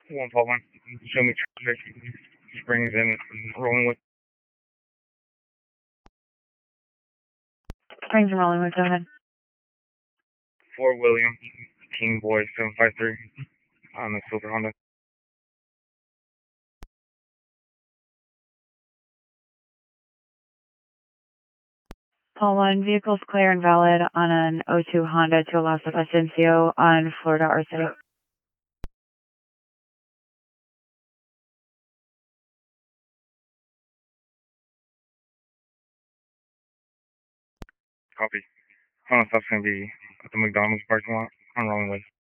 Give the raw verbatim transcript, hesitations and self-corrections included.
one Paul one. Show me traffic. Springs and rolling with. Springs and rolling with, go ahead. Fort William, King Boy seven five three on the silver Honda. Paul one, vehicles clear and valid on an oh two Honda to Alaska Ascencio on Florida R City. Copy. Honda stop's going to be at the McDonald's parking lot on Rolling Way.